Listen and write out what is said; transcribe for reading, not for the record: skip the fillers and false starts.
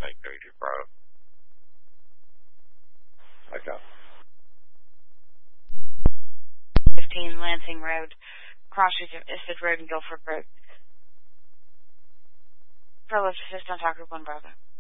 make crazy, bro. Okay. 15 Lansing Road, crossroads of Isford Road and Guilford Road. For lift assist on Talk Group 1 Bravo.